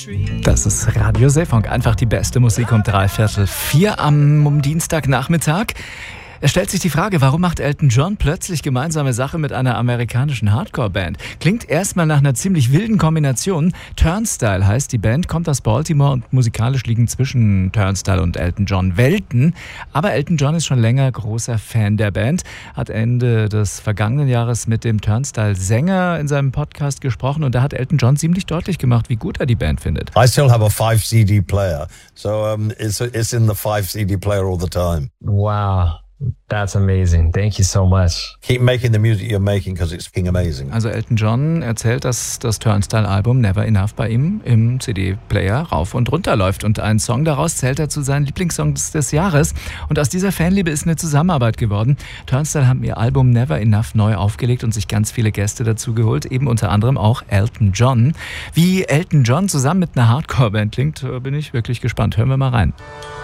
Das ist Radio Seefunk, einfach die beste Musik um 3/4 am Dienstagnachmittag. Es stellt sich die Frage, warum macht Elton John plötzlich gemeinsame Sache mit einer amerikanischen Hardcore-Band? Klingt erstmal nach einer ziemlich wilden Kombination. Turnstile heißt die Band, kommt aus Baltimore und musikalisch liegen zwischen Turnstile und Elton John Welten. Aber Elton John ist schon länger großer Fan der Band, hat Ende des vergangenen Jahres mit dem Turnstile-Sänger in seinem Podcast gesprochen und da hat Elton John ziemlich deutlich gemacht, wie gut er die Band findet. I still have a 5-CD player, so it's in the 5-CD player all the time. Wow. That's amazing. Thank you so much. Keep making the music you're making because it's fucking amazing. Also Elton John erzählt, dass das Turnstile-Album Never Enough bei ihm im CD-Player rauf und runter läuft. Und ein Song daraus zählt er zu seinen Lieblingssongs des Jahres. Und aus dieser Fanliebe ist eine Zusammenarbeit geworden. Turnstile haben ihr Album Never Enough neu aufgelegt und sich ganz viele Gäste dazu geholt. Eben unter anderem auch Elton John. Wie Elton John zusammen mit einer Hardcore-Band klingt, bin ich wirklich gespannt. Hören wir mal rein.